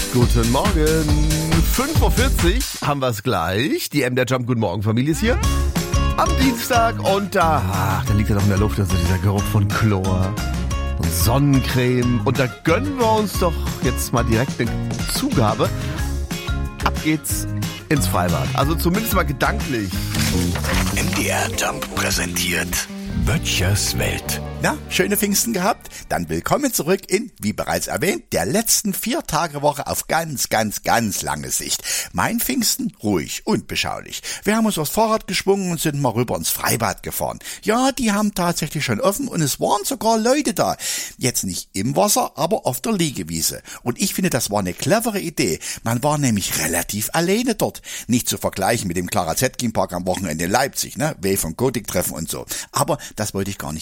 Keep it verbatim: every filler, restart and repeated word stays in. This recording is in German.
Guten Morgen. fünf Uhr vierzig haben wir es gleich. Die M der Jump Guten Morgen Familie ist hier. Am Dienstag und da, ach, da liegt ja noch in der Luft also dieser Geruch von Chlor und Sonnencreme. Und da gönnen wir uns doch jetzt mal direkt eine Zugabe. Ab geht's ins Freibad. Also zumindest mal gedanklich. M D R Jump präsentiert Böttchers Welt. Na, schöne Pfingsten gehabt? Dann willkommen zurück in, wie bereits erwähnt, der letzten Vier-Tage-Woche auf ganz, ganz, ganz lange Sicht. Mein Pfingsten ruhig und beschaulich. Wir haben uns aufs Fahrrad geschwungen und sind mal rüber ins Freibad gefahren. Ja, die haben tatsächlich schon offen und es waren sogar Leute da. Jetzt nicht im Wasser, aber auf der Liegewiese. Und ich finde, das war eine clevere Idee. Man war nämlich relativ alleine dort. Nicht zu vergleichen mit dem Clara Zetkin Park am Wochenende in Leipzig, ne? W von Gotik treffen und so. Aber das wollte ich gar nicht